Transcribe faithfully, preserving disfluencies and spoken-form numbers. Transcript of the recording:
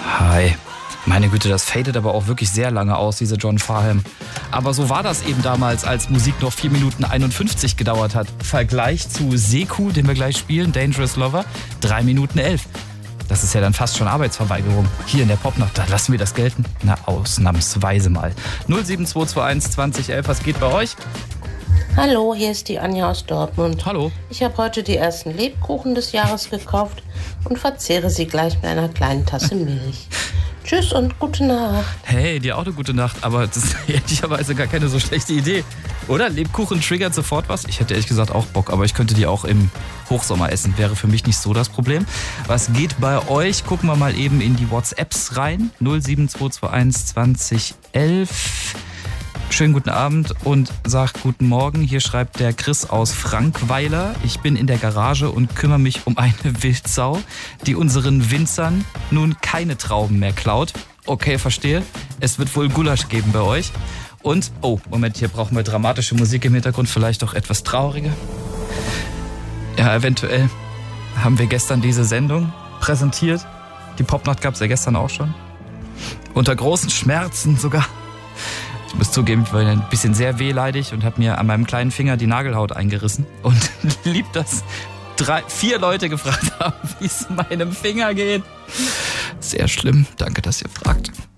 Hi. Meine Güte, das fadet aber auch wirklich sehr lange aus, diese John Farnham. Aber so war das eben damals, als Musik noch vier Minuten einundfünfzig gedauert hat. Vergleich zu Seku, den wir gleich spielen, Dangerous Lover, drei Minuten elf. Das ist ja dann fast schon Arbeitsverweigerung. Hier in der Popnacht, da lassen wir das gelten. Na, ausnahmsweise mal. null sieben zwei zwei eins zwanzig elf, was geht bei euch? Hallo, hier ist die Anja aus Dortmund. Hallo. Ich habe heute die ersten Lebkuchen des Jahres gekauft und verzehre sie gleich mit einer kleinen Tasse Milch. Tschüss und gute Nacht. Hey, dir auch eine gute Nacht, aber das ist ehrlicherweise gar keine so schlechte Idee. Oder? Lebkuchen triggert sofort was? Ich hätte ehrlich gesagt auch Bock, aber ich könnte die auch im Hochsommer essen. Wäre für mich nicht so das Problem. Was geht bei euch? Gucken wir mal eben in die WhatsApps rein. null sieben zwei zwei eins zwanzig elf. Schönen guten Abend und sagt guten Morgen. Hier schreibt der Chris aus Frankweiler. Ich bin in der Garage und kümmere mich um eine Wildsau, die unseren Winzern nun keine Trauben mehr klaut. Okay, verstehe. Es wird wohl Gulasch geben bei euch. Und, oh, Moment, hier brauchen wir dramatische Musik im Hintergrund, vielleicht auch etwas traurige. Ja, eventuell haben wir gestern diese Sendung präsentiert. Die Popnacht gab es ja gestern auch schon. Unter großen Schmerzen sogar. Ich muss zugeben, ich war ein bisschen sehr wehleidig und habe mir an meinem kleinen Finger die Nagelhaut eingerissen. Und lieb, dass drei, vier Leute gefragt haben, wie es meinem Finger geht. Sehr schlimm. Danke, dass ihr fragt.